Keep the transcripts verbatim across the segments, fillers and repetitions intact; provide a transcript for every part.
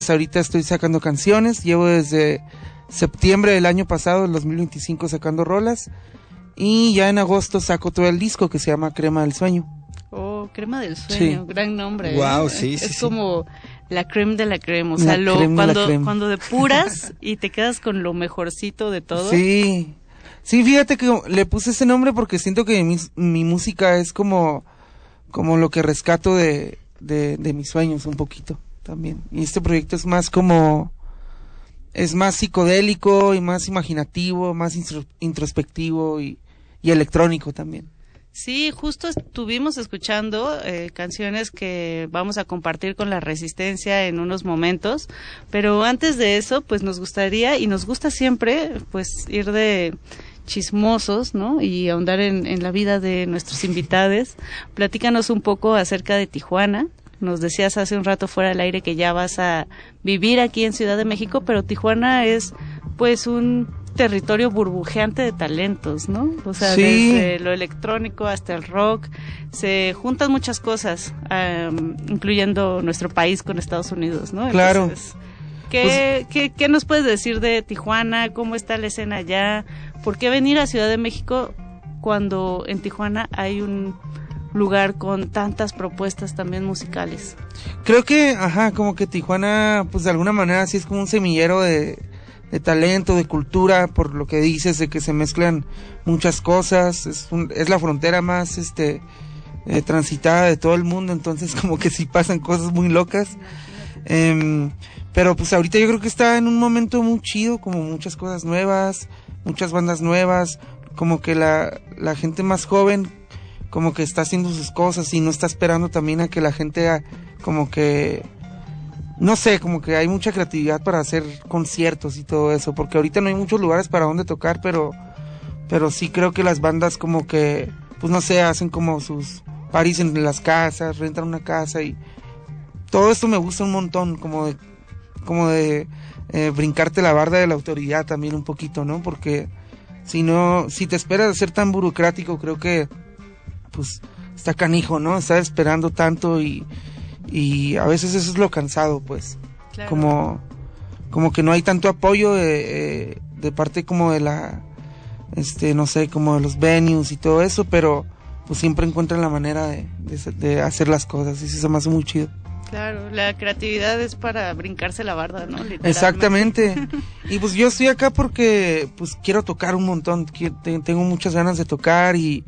pues ahorita estoy sacando canciones, llevo desde septiembre del año pasado, el dos mil veinticinco, sacando rolas, y ya en agosto saco todo el disco que se llama Crema del Sueño. Oh, Crema del Sueño, sí. Gran nombre. Wow, ¿eh? sí, es, sí, es sí. como la creme de la crema, o sea, La lo, creme de cuando, la creme. cuando depuras y te quedas con lo mejorcito de todo. Sí, sí, fíjate que le puse ese nombre porque siento que mi, mi música es como, como lo que rescato de, de, de mis sueños un poquito también. Y este proyecto es más como, es más psicodélico y más imaginativo, más intro, introspectivo y, y electrónico también. Sí, justo estuvimos escuchando eh, canciones que vamos a compartir con la Resistencia en unos momentos, pero antes de eso, pues nos gustaría y nos gusta siempre, pues ir de chismosos, ¿no? Y ahondar en, en la vida de nuestros invitados. Platícanos un poco acerca de Tijuana. Nos decías hace un rato fuera del aire que ya vas a vivir aquí en Ciudad de México, pero Tijuana es pues un territorio burbujeante de talentos, ¿no? O sea, sí. Desde lo electrónico hasta el rock, se juntan muchas cosas, um, incluyendo nuestro país con Estados Unidos, ¿no? Claro. Entonces, ¿qué, pues, ¿qué, ¿qué nos puedes decir de Tijuana? ¿Cómo está la escena allá? ¿Por qué venir a Ciudad de México cuando en Tijuana hay un lugar con tantas propuestas también musicales? Creo que, ajá, como que Tijuana, pues de alguna manera sí es como un semillero de, de talento, de cultura, por lo que dices, de que se mezclan muchas cosas, es, un, es la frontera más, este, eh, transitada de todo el mundo, entonces como que sí pasan cosas muy locas, eh, pero pues ahorita yo creo que está en un momento muy chido, como muchas cosas nuevas, muchas bandas nuevas, como que la, la gente más joven como que está haciendo sus cosas y no está esperando también a que la gente a, como que no sé, como que hay mucha creatividad para hacer conciertos y todo eso, porque ahorita no hay muchos lugares para donde tocar, pero pero sí creo que las bandas como que pues no sé, hacen como sus parties en las casas, rentan una casa y todo esto me gusta un montón, como de como de eh, brincarte la barda de la autoridad también un poquito, ¿no? Porque si no, si te esperas a ser tan burocrático, creo que pues está canijo, ¿no? Estar esperando tanto y, y a veces eso es lo cansado, pues. Claro. Como, como que no hay tanto apoyo de, eh, de parte como de la, este, no sé, como de los venues y todo eso, pero pues siempre encuentran la manera de, de, de hacer las cosas y eso se me hace muy chido. Claro, la creatividad es para brincarse la barda, ¿no? Exactamente. Y pues yo estoy acá porque pues quiero tocar un montón, tengo muchas ganas de tocar y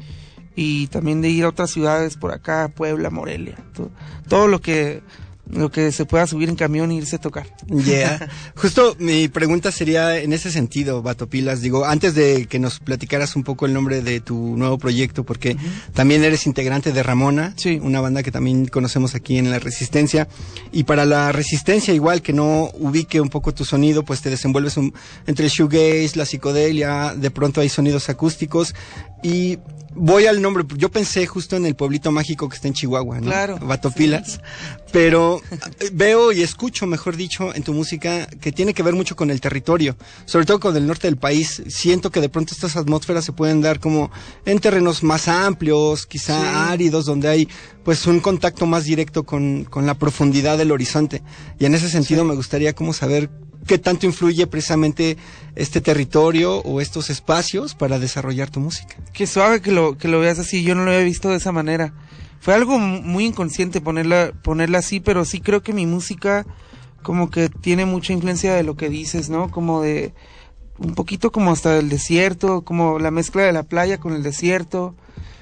y también de ir a otras ciudades por acá, Puebla, Morelia, todo, todo lo que lo que se pueda subir en camión e irse a tocar. Yeah. Justo mi pregunta sería en ese sentido, Vato Pilas. Digo, antes de que nos platicaras un poco el nombre de tu nuevo proyecto, porque uh-huh. también eres integrante de Ramona, sí. una banda que también conocemos aquí en La Resistencia. Y para La Resistencia, igual que no ubique un poco tu sonido, pues te desenvuelves un, entre el shoegaze, la psicodelia, de pronto hay sonidos acústicos. Y voy al nombre, yo pensé justo en el pueblito mágico que está en Chihuahua, ¿no? Claro. Batopilas. Sí. Pero veo y escucho, mejor dicho, en tu música que tiene que ver mucho con el territorio, sobre todo con el norte del país. Siento que de pronto estas atmósferas se pueden dar como en terrenos más amplios, quizá sí. áridos, donde hay pues un contacto más directo con, con la profundidad del horizonte. Y en ese sentido sí. me gustaría como saber qué tanto influye precisamente este territorio o estos espacios para desarrollar tu música. Qué suave que lo que lo veas así, yo no lo había visto de esa manera. Fue algo muy inconsciente ponerla ponerla así, pero sí creo que mi música como que tiene mucha influencia de lo que dices, ¿no? Como de un poquito como hasta del desierto, como la mezcla de la playa con el desierto.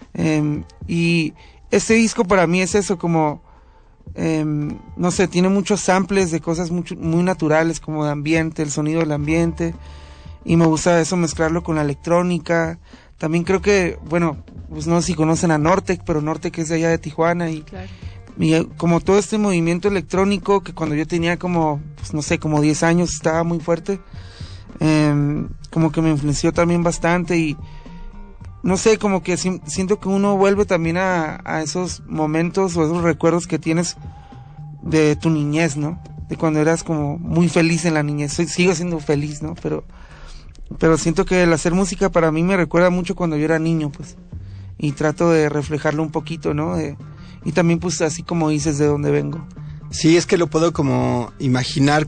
Eh, y este disco para mí es eso, como Eh, no sé, tiene muchos samples de cosas muy, muy naturales, como de ambiente, el sonido del ambiente, y me gusta eso mezclarlo con la electrónica. También creo que, bueno, pues no sé si conocen a Nortec, pero Nortec es de allá de Tijuana y, claro. y como todo este movimiento electrónico que cuando yo tenía como, pues no sé, como diez años estaba muy fuerte, eh, como que me influenció también bastante y no sé, como que si, siento que uno vuelve también a, a esos momentos o esos recuerdos que tienes de tu niñez, ¿no? De cuando eras como muy feliz en la niñez. Soy, sigo siendo feliz, ¿no? Pero, pero siento que el hacer música para mí me recuerda mucho cuando yo era niño, pues. Y trato de reflejarlo un poquito, ¿no? De, y también, pues, así como dices, de dónde vengo. Sí, es que lo puedo como imaginar